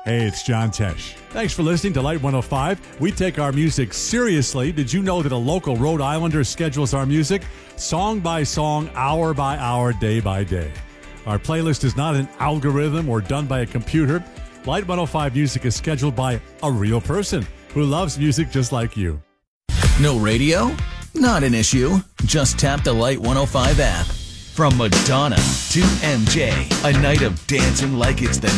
Hey, it's John Tesh. Thanks for listening to Light 105. We take our music seriously. Did you know that a local Rhode Islander schedules our music song by song, hour by hour, day by day? Our playlist is not an algorithm or done by a computer. Light 105 music is scheduled by a real person who loves music just like you. No radio? Not an issue. Just tap the Light 105 app. From Madonna to MJ, a night of dancing like it's the